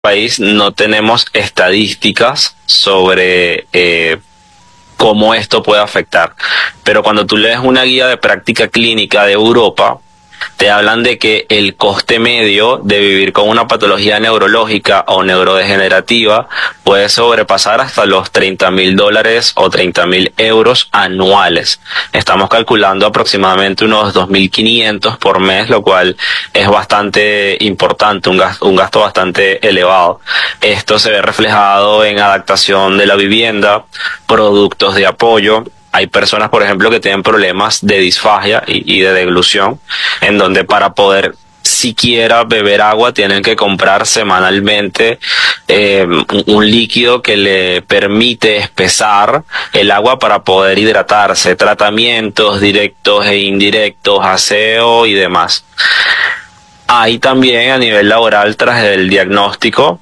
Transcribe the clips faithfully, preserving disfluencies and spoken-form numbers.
país no tenemos estadísticas sobre eh, cómo esto puede afectar. Pero cuando tú lees una guía de práctica clínica de Europa, te hablan de que el coste medio de vivir con una patología neurológica o neurodegenerativa puede sobrepasar hasta los treinta mil dólares o treinta mil euros anuales. Estamos calculando aproximadamente unos dos mil quinientos por mes, lo cual es bastante importante, un gasto, un gasto bastante elevado. Esto se ve reflejado en adaptación de la vivienda, productos de apoyo. Hay personas, por ejemplo, que tienen problemas de disfagia y, y de deglución, en donde para poder siquiera beber agua tienen que comprar semanalmente eh, un líquido que le permite espesar el agua para poder hidratarse, tratamientos directos e indirectos, aseo y demás. Hay también a nivel laboral, tras el diagnóstico,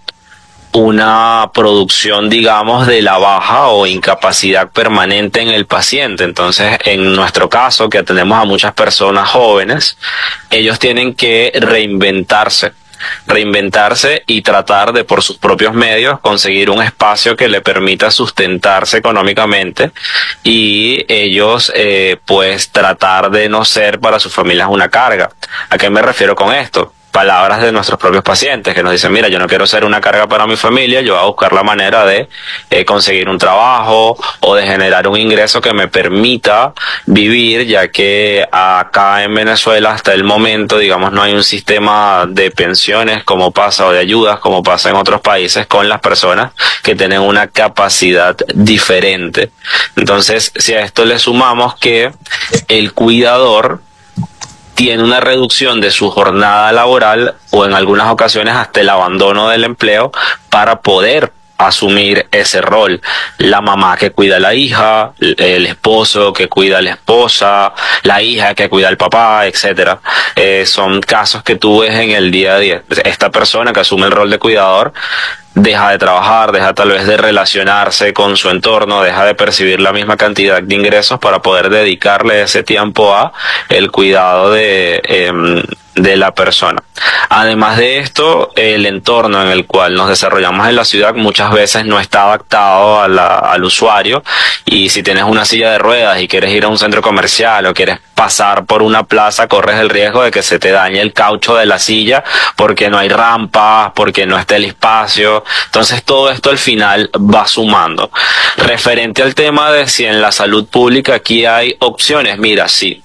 una producción, digamos, de la baja o incapacidad permanente en el paciente. Entonces, en nuestro caso, que atendemos a muchas personas jóvenes, ellos tienen que reinventarse, reinventarse y tratar de, por sus propios medios, conseguir un espacio que le permita sustentarse económicamente y ellos, eh, pues, tratar de no ser para sus familias una carga. ¿A qué me refiero con esto? Palabras de nuestros propios pacientes que nos dicen: mira, yo no quiero ser una carga para mi familia, yo voy a buscar la manera de eh, conseguir un trabajo o de generar un ingreso que me permita vivir, ya que acá en Venezuela hasta el momento, digamos, no hay un sistema de pensiones como pasa, o de ayudas como pasa en otros países con las personas que tienen una capacidad diferente. Entonces, si a esto le sumamos que el cuidador tiene una reducción de su jornada laboral o en algunas ocasiones hasta el abandono del empleo para poder asumir ese rol. La mamá que cuida a la hija, el esposo que cuida a la esposa, la hija que cuida al papá, etcétera. Eh, son casos que tú ves en el día a día. Esta persona que asume el rol de cuidador deja de trabajar, deja tal vez de relacionarse con su entorno, deja de percibir la misma cantidad de ingresos para poder dedicarle ese tiempo a el cuidado de, eh, de la persona. Además de esto, el entorno en el cual nos desarrollamos en la ciudad muchas veces no está adaptado a la, al usuario, y si tienes una silla de ruedas y quieres ir a un centro comercial o quieres pasar por una plaza, corres el riesgo de que se te dañe el caucho de la silla porque no hay rampas, porque no está el espacio. Entonces todo esto al final va sumando. Referente al tema de si en la salud pública aquí hay opciones, mira, sí.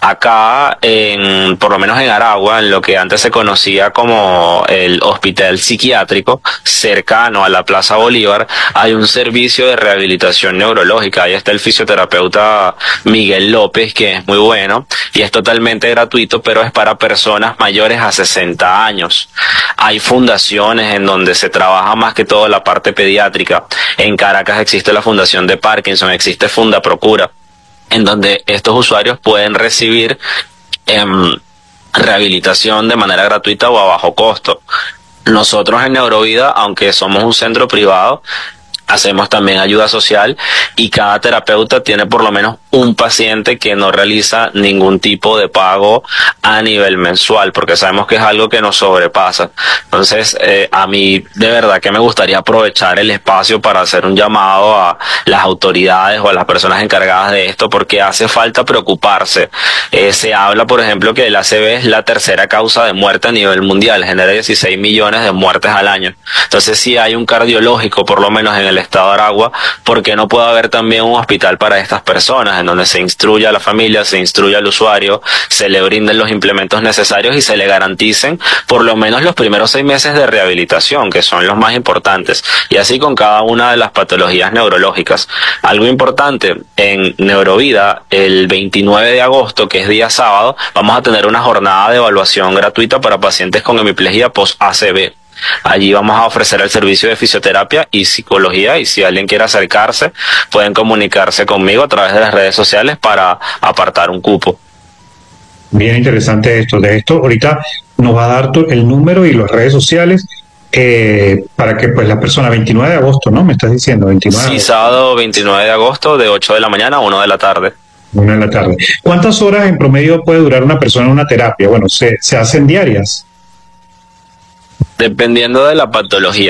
Acá, en, por lo menos en Aragua, en lo que antes se conocía como el hospital psiquiátrico, cercano a la Plaza Bolívar, hay un servicio de rehabilitación neurológica. Ahí está el fisioterapeuta Miguel López, que es muy bueno, y es totalmente gratuito, pero es para personas mayores a sesenta años. Hay fundaciones en donde se trabaja más que todo la parte pediátrica. En Caracas existe la Fundación de Parkinson, existe Fundaprocura, en donde estos usuarios pueden recibir eh, rehabilitación de manera gratuita o a bajo costo. Nosotros en Neurovida, aunque somos un centro privado, hacemos también ayuda social, y cada terapeuta tiene por lo menos un paciente que no realiza ningún tipo de pago a nivel mensual, porque sabemos que es algo que nos sobrepasa. Entonces, eh, a mí de verdad que me gustaría aprovechar el espacio para hacer un llamado a las autoridades o a las personas encargadas de esto, porque hace falta preocuparse. Eh, se habla, por ejemplo, que el A C V es la tercera causa de muerte a nivel mundial, genera dieciséis millones de muertes al año. Entonces, si hay un cardiológico, por lo menos en el estado de Aragua, ¿por qué no puede haber también un hospital para estas personas, en donde se instruya a la familia, se instruya al usuario, se le brinden los implementos necesarios y se le garanticen por lo menos los primeros seis meses de rehabilitación, que son los más importantes, y así con cada una de las patologías neurológicas? Algo importante, en Neurovida, el veintinueve de agosto, que es día sábado, vamos a tener una jornada de evaluación gratuita para pacientes con hemiplegia post-A C V. Allí vamos a ofrecer el servicio de fisioterapia y psicología, y si alguien quiere acercarse, pueden comunicarse conmigo a través de las redes sociales para apartar un cupo. Bien interesante esto. De esto ahorita nos va a dar tu, el número y las redes sociales eh, para que pues la persona, veintinueve de agosto, ¿no? Me estás diciendo veintinueve. Sí, sábado veintinueve de agosto, de ocho de la mañana a una de la tarde. Una de la tarde. ¿Cuántas horas en promedio puede durar una persona en una terapia? Bueno, se, se hacen diarias. Dependiendo de la patología.